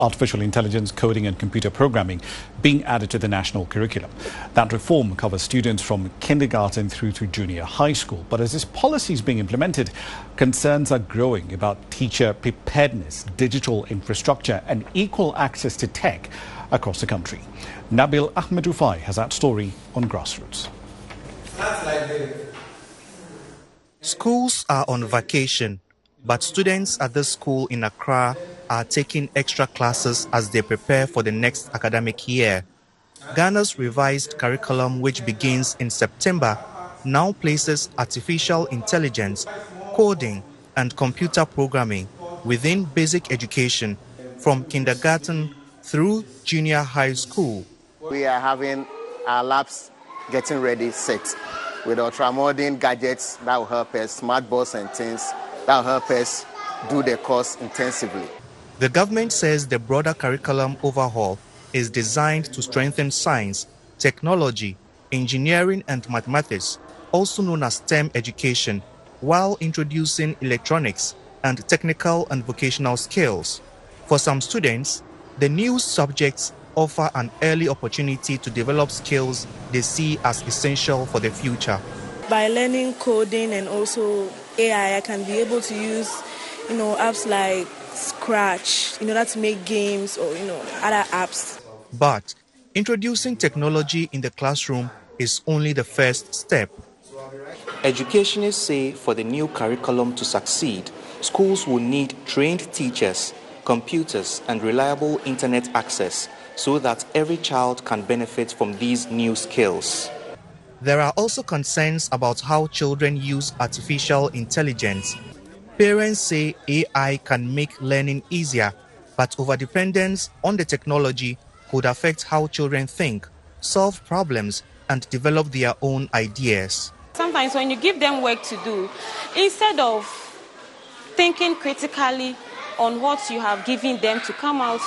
artificial intelligence, coding and computer programming being added to the national curriculum. That reform covers students from kindergarten through to junior high school. But as this policy is being implemented, concerns are growing about teacher preparedness, digital infrastructure and equal access to tech across the country. Nabil Ahmed Rufai has that story on Grassroots. Schools are on vacation, but students at this school in Accra are taking extra classes as they prepare for the next academic year. Ghana's revised curriculum, which begins in September, now places artificial intelligence, coding and computer programming within basic education from kindergarten through junior high school. We are having our labs getting ready set with ultra-modern gadgets that will help us, smart boards and things that will help us do the course intensively. The government says the broader curriculum overhaul is designed to strengthen science, technology, engineering and mathematics, also known as STEM education, while introducing electronics and technical and vocational skills. For some students, the new subjects offer an early opportunity to develop skills they see as essential for the future. By learning coding and also AI, I can be able to use, apps like Scratch in order to make games or, other apps. But introducing technology in the classroom is only the first step. Educationists say for the new curriculum to succeed, schools will need trained teachers, computers, and reliable internet access so that every child can benefit from these new skills. There are also concerns about how children use artificial intelligence. Parents say AI can make learning easier, but overdependence on the technology could affect how children think, solve problems, and develop their own ideas. Sometimes when you give them work to do, instead of thinking critically on what you have given them to come up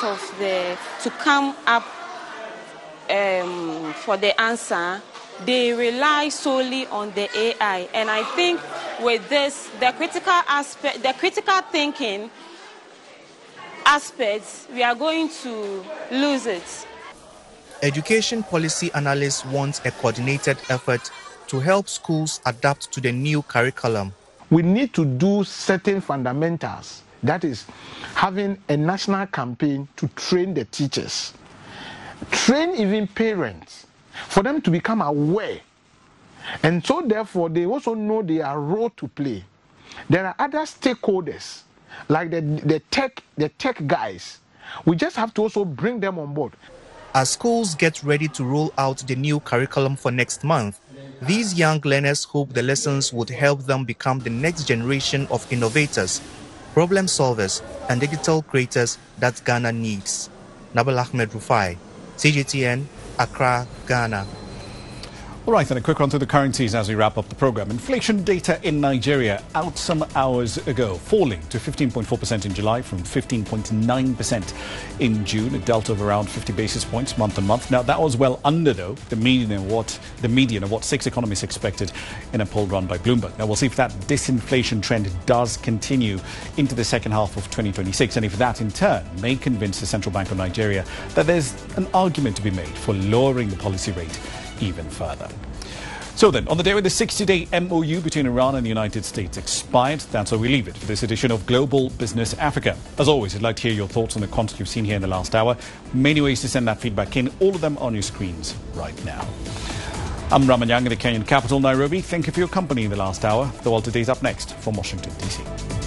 for the answer, they rely solely on the AI. And I think with this, the critical thinking aspects, we are going to lose it. Education policy analysts want a coordinated effort to help schools adapt to the new curriculum. We need to do certain fundamentals. That is, having a national campaign to train the teachers, train even parents, for them to become aware. And so therefore, they also know their role to play. There are other stakeholders, like the tech guys. We just have to also bring them on board. As schools get ready to roll out the new curriculum for next month, these young learners hope the lessons would help them become the next generation of innovators, problem solvers, and digital creators that Ghana needs. Nabil Ahmed Rufai, CGTN, Accra, Ghana. All right, then a quick run through the currencies as we wrap up the program. Inflation data in Nigeria out some hours ago, falling to 15.4% in July from 15.9% in June, a delta of around 50 basis points month on month. Now, that was well under, though, the median of what six economists expected in a poll run by Bloomberg. Now, we'll see if that disinflation trend does continue into the second half of 2026, and if that, in turn, may convince the Central Bank of Nigeria that there's an argument to be made for lowering the policy rate even further. So then, on the day when the 60-day MOU between Iran and the United States expired, that's where we leave it for this edition of Global Business Africa. As always, I'd like to hear your thoughts on the content you've seen here in the last hour. Many ways to send that feedback in, all of them on your screens right now. I'm Ramanyang in the Kenyan capital, Nairobi. Thank you for your company in the last hour. The World Today is up next from Washington, D.C.